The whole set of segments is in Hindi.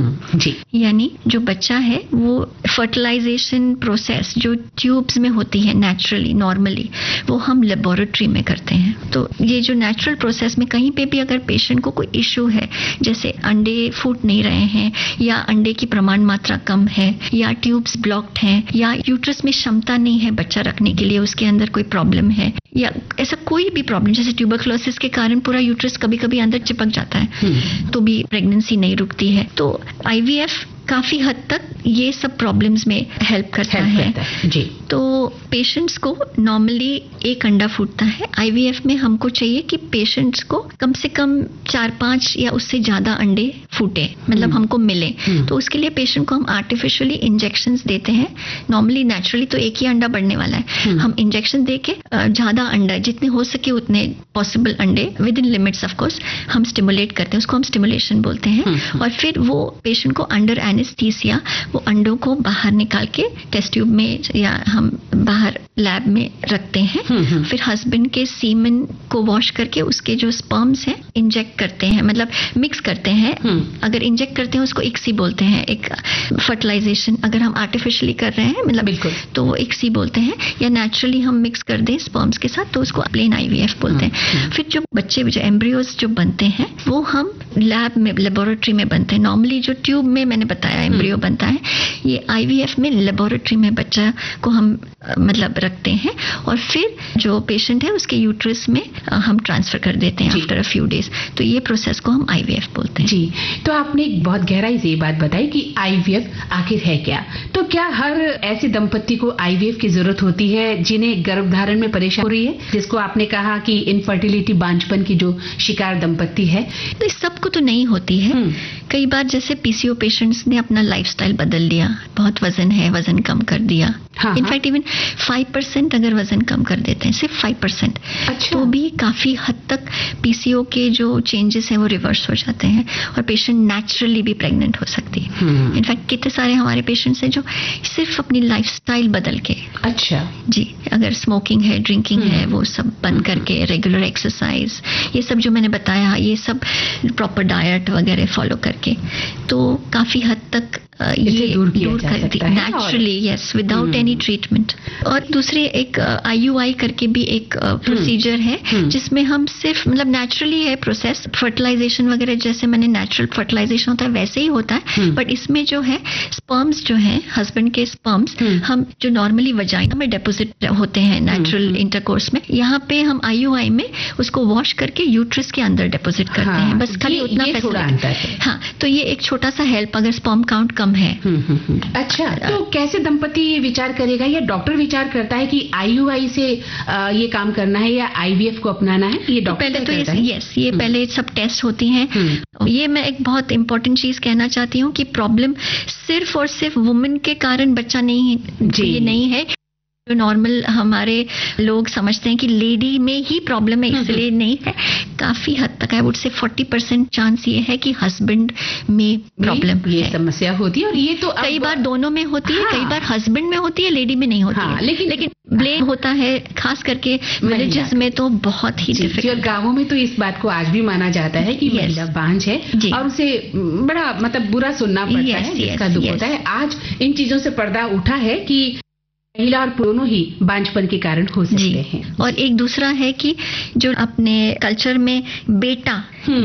जी। यानी जो बच्चा है वो फर्टिलाइजेशन प्रोसेस जो ट्यूब्स में होती है नेचुरली नॉर्मली, वो हम लेबोरेटरी में करते हैं। तो ये जो नेचुरल प्रोसेस में कहीं पे भी अगर पेशेंट को कोई इशू है, जैसे अंडे फूट नहीं रहे हैं, या अंडे की प्रमाण मात्रा कम है, या ट्यूब्स ब्लॉक्ड हैं, या यूट्रस में क्षमता नहीं है बच्चा रखने के लिए, उसके अंदर कोई प्रॉब्लम है, या ऐसा कोई भी प्रॉब्लम, जैसे ट्यूबरक्लोसिस के कारण पूरा यूट्रस कभी कभी अंदर चिपक जाता है तो भी प्रेगनेंसी नहीं रुकती है। तो आईवीएफ काफी हद तक ये सब प्रॉब्लम्स में हेल्प करता है। जी। तो पेशेंट्स को नॉर्मली एक अंडा फूटता है, आईवीएफ में हमको चाहिए कि पेशेंट्स को कम से कम 4-5 या उससे ज्यादा अंडे फूटे, मतलब हमको मिले। तो उसके लिए पेशेंट को हम आर्टिफिशियली इंजेक्शंस देते हैं। नॉर्मली नेचुरली तो एक ही अंडा बढ़ने वाला है, हम इंजेक्शन देके ज्यादा अंडा, जितने हो सके उतने पॉसिबल अंडे with in limits of course हम स्टिमुलेट करते हैं, उसको हम स्टिमुलेशन बोलते हैं। और फिर वो पेशेंट को अंडर एनेस्थीसिया वो अंडों को बाहर निकाल के टेस्ट ट्यूब में या हम बाहर लैब में रखते हैं। फिर हस्बैंड के सीमेन को वॉश करके उसके जो स्पर्म्स हैं इंजेक्ट करते हैं, मतलब मिक्स करते हैं। अगर इंजेक्ट करते हैं उसको इक्सी बोलते हैं, एक फर्टिलाइजेशन। अगर हम आर्टिफिशियली कर रहे हैं मतलब तो वो इक्सी बोलते हैं, या नेचुरली हम मिक्स कर दें स्पर्म्स के साथ तो उसको प्लेन आईवीएफ बोलते हैं। फिर जो बच्चे जो एम्ब्रियोज जो बनते हैं वो हम लैब में लेबोरेटरी में बनते हैं। नॉर्मली जो ट्यूब में मैंने बताया एम्ब्रियो बनता है, ये आईवीएफ में लेबोरेटरी में बच्चा को हम मतलब रखते हैं और फिर जो पेशेंट है उसके यूट्रस में हम ट्रांसफर कर देते हैं आफ्टर अ फ्यू डेज। तो ये प्रोसेस को हम आईवीएफ बोलते हैं। जी। तो आपने एक बहुत गहराई से ये बात बताई कि आईवीएफ आखिर है क्या। तो क्या हर ऐसे दंपत्ति को आईवीएफ की जरूरत होती है जिन्हें गर्भधारण में परेशानी हो रही है, जिसको आपने कहा कि इनफर्टिलिटी बांझपन की जो शिकार दंपत्ति है? तो इस सबको तो नहीं होती है। कई बार जैसे पीसीओ पेशेंट्स ने अपना लाइफस्टाइल बदल लिया, बहुत वजन है, वजन कम कर दिया। इनफैक्ट इवन 5% अगर वजन कम कर देते हैं, सिर्फ 5%, तो भी काफी हद तक पीसीओ के जो चेंजेस हैं वो रिवर्स हो जाते हैं और पेशेंट नेचुरली भी प्रेग्नेंट हो सकती है। इनफैक्ट कितने सारे हमारे पेशेंट्स हैं जो सिर्फ अपनी लाइफस्टाइल बदल के, जी, अगर स्मोकिंग है, ड्रिंकिंग है, वो सब बंद करके, रेगुलर एक्सरसाइज, ये सब जो मैंने बताया, ये सब प्रॉपर डाइट वगैरह फॉलो करके, तो काफी हद तक ये दूर कर दी naturally, yes, without any treatment. और दूसरी एक आईयूआई करके भी एक प्रोसीजर है जिसमें हम सिर्फ मतलब नेचुरली है प्रोसेस, फर्टिलाइजेशन वगैरह जैसे मैंने नेचुरल फर्टिलाइजेशन होता है वैसे ही होता है, बट इसमें जो है स्पर्म्स जो है हस्बैंड के स्पर्म्स हम जो नॉर्मली वजाइना में डिपॉजिट होते हैं नेचुरल इंटरकोर्स में, यहाँ पे हम आईयूआई में उसको वॉश करके यूट्रस के अंदर डिपॉजिट करते हैं। बस खाली उतना फैसिलिटी। हाँ, तो ये एक छोटा सा हेल्प अगर स्पर्म काउंट कम है। अच्छा, तो कैसे दंपति ये विचार करेगा या डॉक्टर विचार करता है कि आईयूआई से ये काम करना है या आईवीएफ को अपनाना है? ये डॉक्टर पहले तो ये पहले सब टेस्ट होती हैं। ये मैं एक बहुत इंपॉर्टेंट चीज कहना चाहती हूँ कि प्रॉब्लम सिर्फ और सिर्फ वुमेन के कारण बच्चा नहीं है। जो नॉर्मल हमारे लोग समझते हैं कि लेडी में ही प्रॉब्लम है इसलिए नहीं है, काफी हद तक आई वुड से 40% चांस ये है कि हस्बैंड में प्रॉब्लम ये समस्या होती है। और ये तो कई बार दोनों में होती है, कई बार हस्बैंड में होती है, लेडी में नहीं होती है। लेकिन ब्लेम होता है खास करके विलेजेस में तो बहुत ही डिफिकल्ट। और गाँवों में तो इस बात को आज भी माना जाता है कि महिला बांझ है और उसे बड़ा मतलब बुरा सुनना पड़ता है, जिसका दुख होता है। आज इन चीजों से पर्दा उठा है कि महिला और दोनों ही बांझपन के कारण हो सकते हैं। और एक दूसरा है कि जो अपने कल्चर में बेटा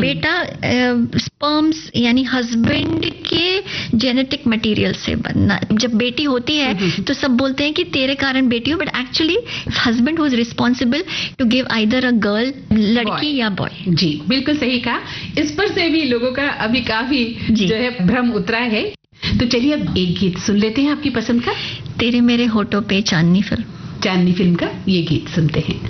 स्पर्म्स यानी हस्बैंड के जेनेटिक मटेरियल से बनना। जब बेटी होती है तो सब बोलते हैं कि तेरे कारण बेटी हो, but actually husband who is responsible to give either a girl, लड़की या बॉय। जी, बिल्कुल सही कहा। इस पर से भी लोगों का अभी काफी जो है भ्रम उतरा है। तो चलिए अब एक गीत सुन लेते हैं आपकी पसंद का। तेरे मेरे होठों पे चांदनी फिल्म का ये गीत सुनते हैं।